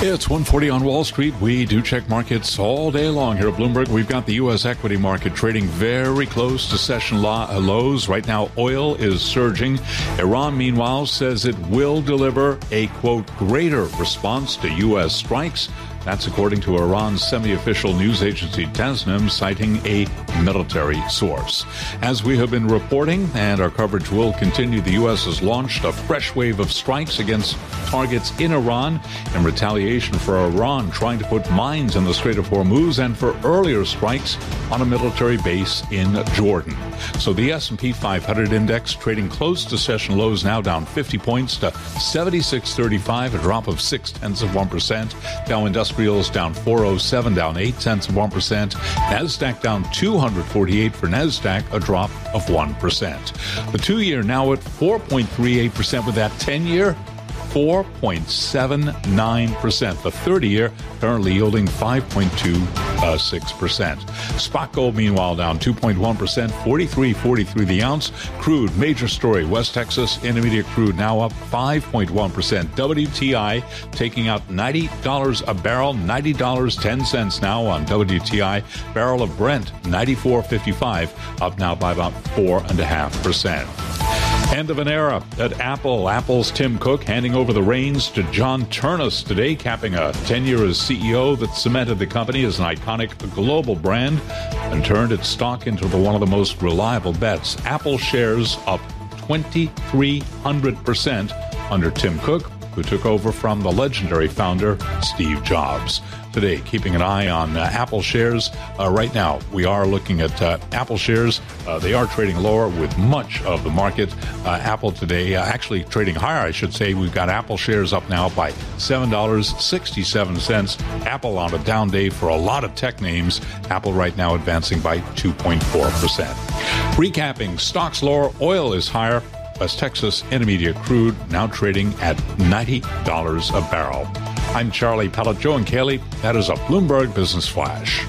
It's 1:40 on Wall Street. We do check markets all day long here at Bloomberg. We've got the U.S. equity market trading very close to session lows. Right now, oil is surging. Iran, meanwhile, says it will deliver a, quote, greater response to U.S. strikes. That's according to Iran's semi-official news agency Tasnim, citing a military source. As we have been reporting, and our coverage will continue, the U.S. has launched a fresh wave of strikes against targets in Iran in retaliation for Iran trying to put mines in the Strait of Hormuz and for earlier strikes on a military base in Jordan. So the S&P 500 index trading close to session lows, now down 50 points to 76.35, a drop of 0.6%. Dow Industrials down 407, down 0.8%. NASDAQ down 248 for NASDAQ, a drop of 1%. The 2-year now at 4.38%, with that 10-year 4.79%. The 30-year currently yielding 5.26%. Spot gold, meanwhile, down 2.1%, 43.43 the ounce. Crude, major story. West Texas Intermediate crude now up 5.1%. WTI taking out $90 a barrel, $90.10 now on WTI. Barrel of Brent, 94.55, up now by about 4.5%. End of an era at Apple. Apple's Tim Cook handing over the reins to John Ternus today, capping a 10-year as CEO that cemented the company as an iconic global brand and turned its stock into one of the most reliable bets. Apple shares up 2,300% under Tim Cook, who took over from the legendary founder Steve Jobs. Today, keeping an eye on Apple shares. Right now, we are looking at Apple shares. They are trading lower with much of the market. Apple today actually trading higher, I should say. We've got Apple shares up now by $7.67. Apple on a down day for a lot of tech names. Apple right now advancing by 2.4%. Recapping, stocks lower, oil is higher. West Texas Intermediate crude now trading at $90 a barrel. I'm Charlie Pellet. Joe and Kaylee, that is a Bloomberg Business Flash.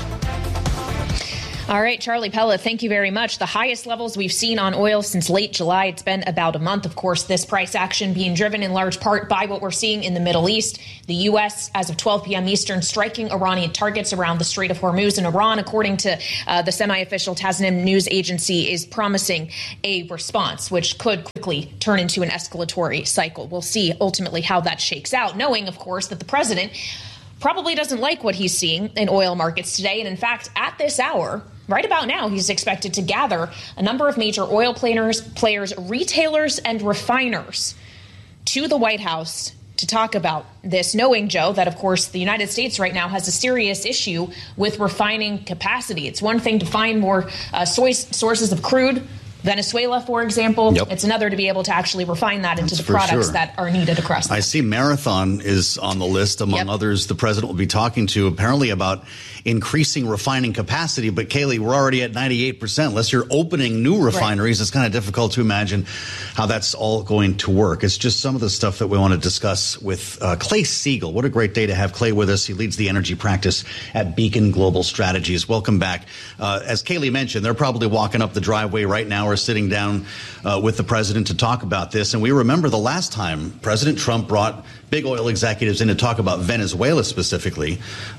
All right, Charlie Pellet, thank you very much. The highest levels we've seen on oil since late July. It's been about a month. Of course, this price action being driven in large part by what we're seeing in the Middle East. The U.S., as of 12 p.m. Eastern, striking Iranian targets around the Strait of Hormuz. And Iran, according to the semi-official Tasnim news agency, is promising a response, which could quickly turn into an escalatory cycle. We'll see ultimately how that shakes out, knowing, of course, that the president probably doesn't like what he's seeing in oil markets today. And in fact, at this hour, right about now, he's expected to gather a number of major oil players, retailers, and refiners to the White House to talk about this, knowing, Joe, that, of course, the United States right now has a serious issue with refining capacity. It's one thing to find more sources of crude. Venezuela, for example, It's another to be able to actually refine that into the products that are needed across the world. I see Marathon is on the list, among others the president will be talking to, apparently about increasing refining capacity. But, Kaylee, we're already at 98%. Unless you're opening new refineries, It's kind of difficult to imagine how that's all going to work. It's just some of the stuff that we want to discuss with Clay Siegel. What a great day to have Clay with us. He leads the energy practice at Beacon Global Strategies. Welcome back. As Kaylee mentioned, they're probably walking up the driveway right now or sitting down with the president to talk about this. And we remember the last time President Trump brought big oil executives in to talk about Venezuela specifically.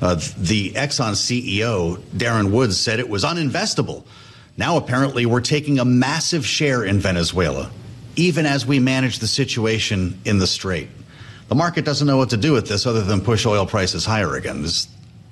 The Exxon CEO, Darren Woods, said it was uninvestable. Now, apparently, we're taking a massive share in Venezuela, even as we manage the situation in the Strait. The market doesn't know what to do with this other than push oil prices higher again. This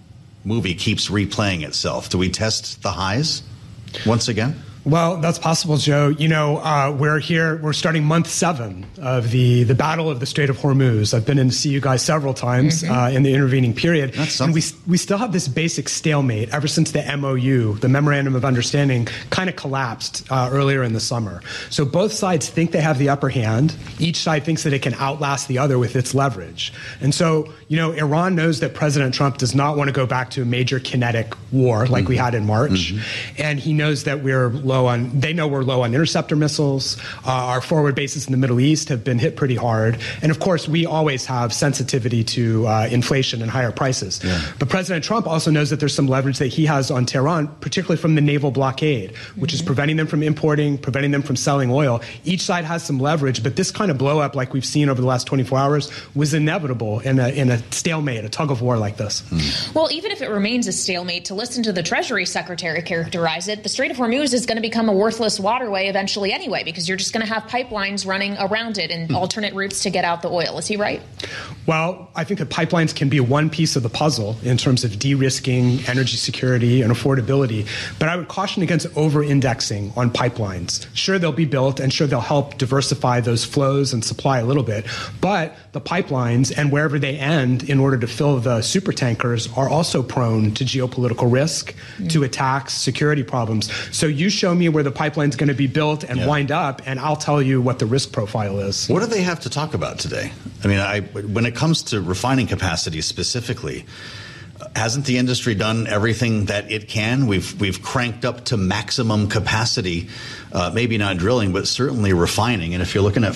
movie keeps replaying itself. Do we test the highs once again? Well, that's possible, Joe. You know, we're starting month 7 of the Battle of the Strait of Hormuz. I've been in to see you guys several times in the intervening period. And we still have this basic stalemate ever since the MOU, the Memorandum of Understanding, kind of collapsed earlier in the summer. So both sides think they have the upper hand. Each side thinks that it can outlast the other with its leverage. And so, you know, Iran knows that President Trump does not want to go back to a major kinetic war like we had in March. And he knows that we're they know we're low on interceptor missiles. Our forward bases in the Middle East have been hit pretty hard. And of course, we always have sensitivity to inflation and higher prices. Yeah. But President Trump also knows that there's some leverage that he has on Tehran, particularly from the naval blockade, which is preventing them from importing, preventing them from selling oil. Each side has some leverage, but this kind of blow up like we've seen over the last 24 hours was inevitable in a stalemate, a tug of war like this. Well, even if it remains a stalemate, to listen to the Treasury Secretary characterize it, the Strait of Hormuz is going to become a worthless waterway eventually anyway, because you're just going to have pipelines running around it and alternate routes to get out the oil. Is he right? Well, I think that pipelines can be one piece of the puzzle in terms of de-risking energy security and affordability, but I would caution against over-indexing on pipelines. Sure, they'll be built, and sure, they'll help diversify those flows and supply a little bit, but the pipelines and wherever they end in order to fill the super tankers are also prone to geopolitical risk, to attacks, security problems. So you show me where the pipeline's going to be built and wind up, and I'll tell you what the risk profile is. What do they have to talk about today? I mean, when it comes to refining capacity specifically, hasn't the industry done everything that it can? We've cranked up to maximum capacity, maybe not drilling, but certainly refining. And if you're looking at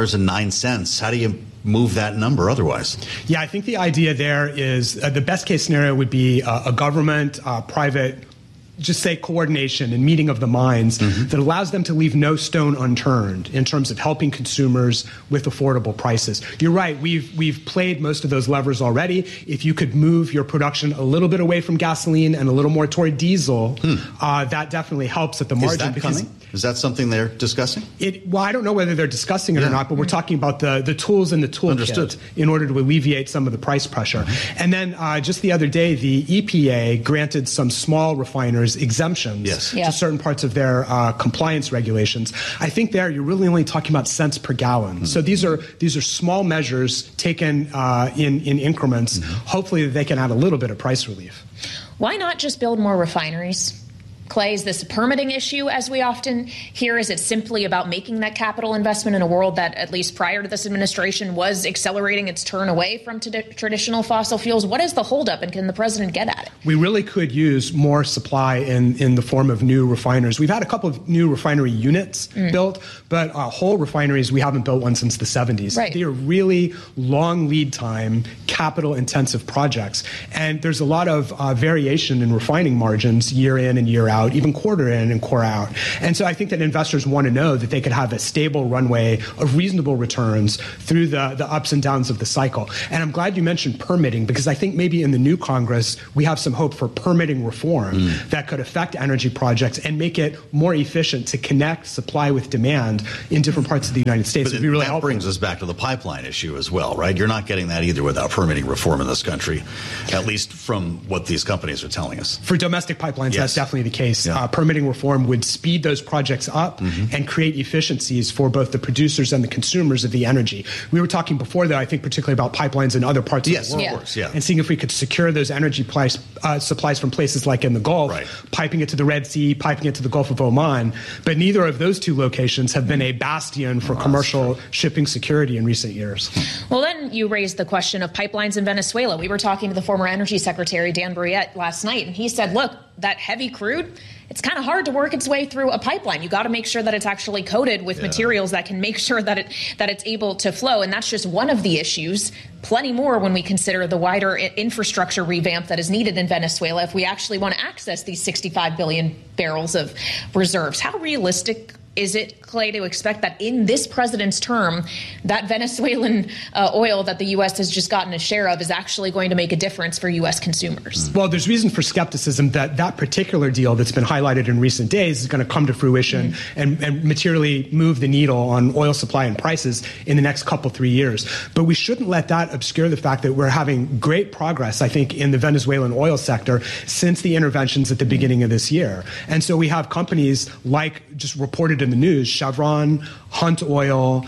$4.09, how do you move that number otherwise? Yeah, I think the idea there is the best case scenario would be a government, private, just say coordination and meeting of the minds that allows them to leave no stone unturned in terms of helping consumers with affordable prices. You're right. We've played most of those levers already. If you could move your production a little bit away from gasoline and a little more toward diesel, that definitely helps at the margin. Is that coming? Is that something they're discussing? Well, I don't know whether they're discussing it or not, but we're talking about the tools in the toolkit in order to alleviate some of the price pressure. And then just the other day, the EPA granted some small refiners exemptions to certain parts of their compliance regulations. I think there you're really only talking about cents per gallon. So these are small measures taken in increments. Hopefully they can add a little bit of price relief. Why not just build more refineries? Clay, is this a permitting issue, as we often hear? Is it simply about making that capital investment in a world that, at least prior to this administration, was accelerating its turn away from traditional fossil fuels? What is the holdup, and can the president get at it? We really could use more supply in the form of new refiners. We've had a couple of new refinery units built, but whole refineries, we haven't built one since the 70s. Right. They are really long lead time, capital-intensive projects. And there's a lot of variation in refining margins year in and year out, even quarter in and quarter out. And so I think that investors want to know that they could have a stable runway of reasonable returns through the ups and downs of the cycle. And I'm glad you mentioned permitting, because I think maybe in the new Congress, we have some hope for permitting reform that could affect energy projects and make it more efficient to connect supply with demand in different parts of the United States. But that brings us back to the pipeline issue as well, right? You're not getting that either without permitting reform in this country, at least from what these companies are telling us. For domestic pipelines, that's definitely the case. Permitting reform would speed those projects up and create efficiencies for both the producers and the consumers of the energy. We were talking before, though, I think particularly about pipelines in other parts of the world. Of course, and seeing if we could secure those energy supplies from places like in the Gulf, piping it to the Red Sea, piping it to the Gulf of Oman. But neither of those two locations have been a bastion for commercial shipping security in recent years. Well, then you raised the question of pipelines in Venezuela. We were talking to the former Energy Secretary, Dan Brouillette, last night, and he said, look, that heavy crude, it's kind of hard to work its way through a pipeline. You got to make sure that it's actually coated with materials that can make sure that it's able to flow. And that's just one of the issues. Plenty more when we consider the wider infrastructure revamp that is needed in Venezuela if we actually want to access these 65 billion barrels of reserves. How realistic is it, Clay, to expect that in this president's term, that Venezuelan oil that the U.S. has just gotten a share of is actually going to make a difference for U.S. consumers? Well, there's reason for skepticism that that particular deal that's been highlighted in recent days is going to come to fruition and materially move the needle on oil supply and prices in the next couple, 3 years. But we shouldn't let that obscure the fact that we're having great progress, I think, in the Venezuelan oil sector since the interventions at the beginning of this year. And so we have companies like, just reported in the news, Chevron, Hunt Oil,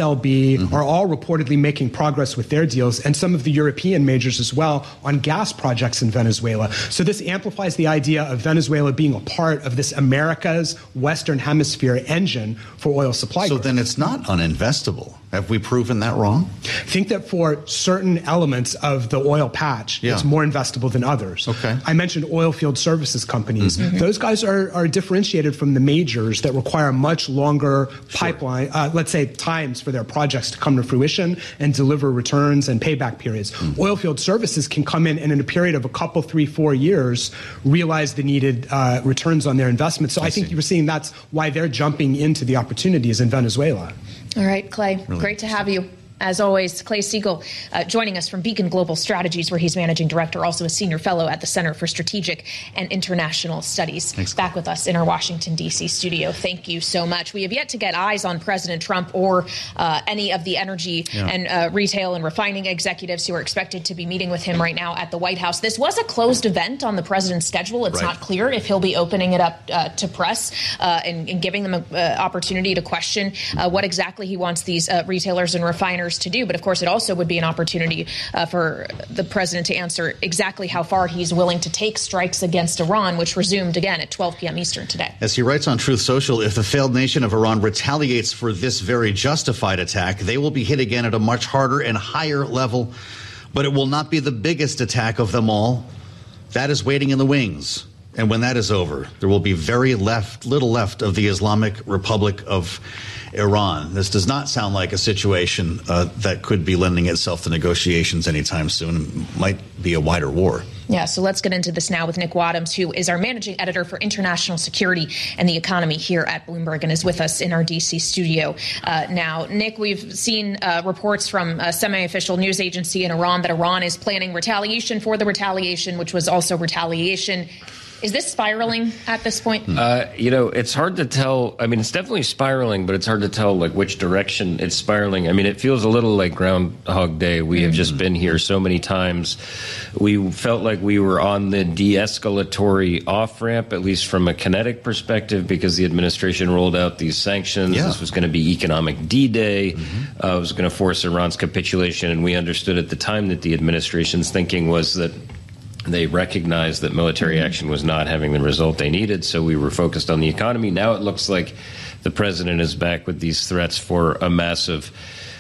SLB are all reportedly making progress with their deals, and some of the European majors as well on gas projects in Venezuela. So this amplifies the idea of Venezuela being a part of this America's Western Hemisphere engine for oil supply. So then it's not uninvestable. Have we proven that wrong? I think that for certain elements of the oil patch, it's more investable than others. Okay. I mentioned oil field services companies. Those guys are differentiated from the majors that require much longer pipeline, let's say, times for their projects to come to fruition and deliver returns and payback periods. Oil field services can come in and in a period of a couple, 3, 4 years, realize the needed returns on their investment. So I think you're seeing that's why they're jumping into the opportunities in Venezuela. All right, Clay, great to have you. As always, Clay Siegel joining us from Beacon Global Strategies, where he's managing director, also a senior fellow at the Center for Strategic and International Studies. Thanks. Back with us in our Washington, D.C. studio. Thank you so much. We have yet to get eyes on President Trump or any of the energy and retail and refining executives who are expected to be meeting with him right now at the White House. This was a closed event on the president's schedule. It's not clear if he'll be opening it up to press and giving them an opportunity to question what exactly he wants these retailers and refiners to do. But of course, it also would be an opportunity for the president to answer exactly how far he's willing to take strikes against Iran, which resumed again at 12 p.m. Eastern today. As he writes on Truth Social, if the failed nation of Iran retaliates for this very justified attack, they will be hit again at a much harder and higher level. But it will not be the biggest attack of them all. That is waiting in the wings. And when that is over, there will be very little left of the Islamic Republic of Iran. This does not sound like a situation that could be lending itself to negotiations anytime soon. It might be a wider war. Yeah, so let's get into this now with Nick Wadhams, who is our managing editor for international security and the economy here at Bloomberg and is with us in our D.C. studio now. Nick, we've seen reports from a semi-official news agency in Iran that Iran is planning retaliation for the retaliation, which was also retaliation. Is this spiraling at this point? It's hard to tell. I mean, it's definitely spiraling, but it's hard to tell like which direction it's spiraling. I mean, it feels a little like Groundhog Day. We have just been here so many times. We felt like we were on the de-escalatory off-ramp, at least from a kinetic perspective, because the administration rolled out these sanctions. Yeah. This was going to be economic D-Day. It was going to force Iran's capitulation. And we understood at the time that the administration's thinking was that they recognized that military action was not having the result they needed, so we were focused on the economy. Now it looks like the president is back with these threats for a massive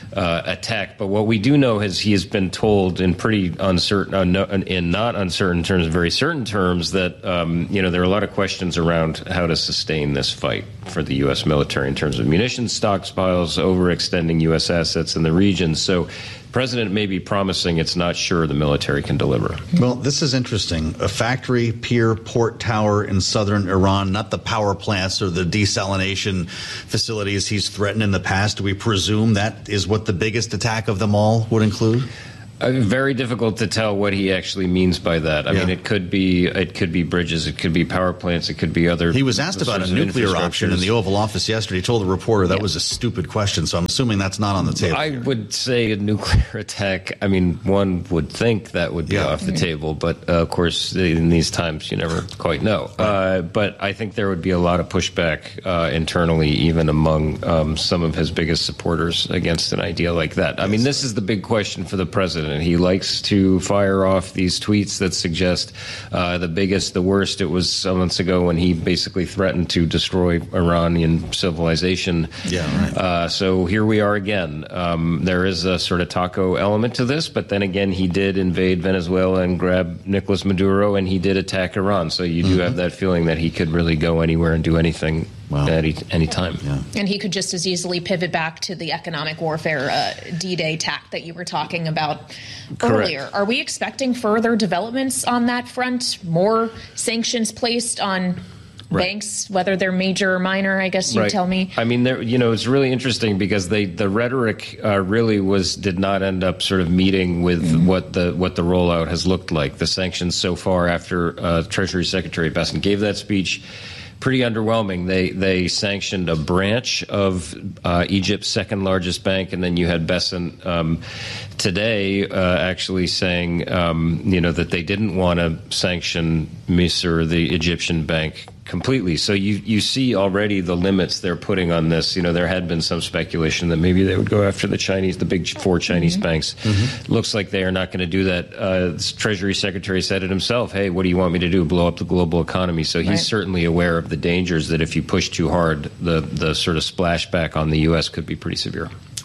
attack. But what we do know is he has been told in pretty uncertain, in not uncertain terms, very certain terms, that there are a lot of questions around how to sustain this fight for the U.S. military in terms of munitions stockpiles, overextending U.S. assets in the region. So the president may be promising it's not sure the military can deliver. Well, this is interesting. A factory, pier, port tower in southern Iran, not the power plants or the desalination facilities he's threatened in the past. Do we presume that is what the biggest attack of them all would include? Very difficult to tell what he actually means by that. I mean, it could be bridges, it could be power plants, it could be other. He was asked about a nuclear option in the Oval Office yesterday. He told the reporter that was a stupid question, so I'm assuming that's not on the table. I would say a nuclear attack. I mean, one would think that would be off the table, but of course, in these times, you never quite know. But I think there would be a lot of pushback internally, even among some of his biggest supporters, against an idea like that. I mean, this is the big question for the president. And he likes to fire off these tweets that suggest the biggest, the worst. It was some months ago when he basically threatened to destroy Iranian civilization. Yeah, right. So here we are again. There is a sort of taco element to this, but then again, he did invade Venezuela and grab Nicolas Maduro, and he did attack Iran. So you do have that feeling that he could really go anywhere and do anything. At any time. Yeah. And he could just as easily pivot back to the economic warfare D-Day tack that you were talking about earlier. Are we expecting further developments on that front? More sanctions placed on banks, whether they're major or minor, I guess you tell me. I mean, it's really interesting because the rhetoric really did not end up sort of meeting with what the rollout has looked like. The sanctions so far after Treasury Secretary Bessent gave that speech, pretty underwhelming. They sanctioned a branch of Egypt's second largest bank, and then you had Bessent today actually saying, that they didn't want to sanction Misr, the Egyptian bank, completely. So you see already the limits they're putting on this. There had been some speculation that maybe they would go after the big four Chinese banks. Looks like they are not going to do that. The Treasury Secretary said it himself. Hey, what do you want me to do? Blow up the global economy? So he's certainly aware of the dangers that if you push too hard, the sort of splashback on the U.S. could be pretty severe.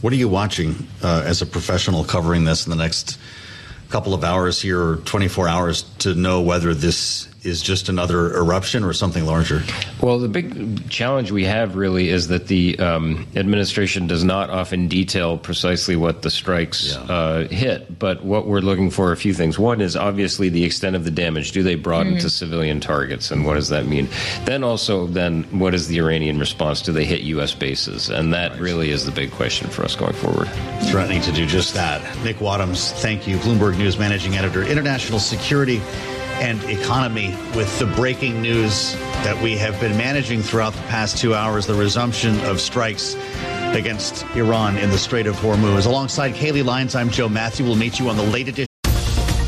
What are you watching as a professional covering this in the next couple of hours here, or 24 hours, to know whether this is just another eruption or something larger? Well, the big challenge we have really is that the administration does not often detail precisely what the strikes hit. But what we're looking for are a few things. One is obviously the extent of the damage. Do they broaden to civilian targets, and what does that mean? Then also, what is the Iranian response? Do they hit U.S. bases? And that really is the big question for us going forward. Threatening to do just that. Nick Wadhams, thank you. Bloomberg News Managing Editor, International Security and Economy, with the breaking news that we have been managing throughout the past 2 hours, the resumption of strikes against Iran in the Strait of Hormuz. Alongside Kaylee Lyons, I'm Joe Matthew. We'll meet you on the late edition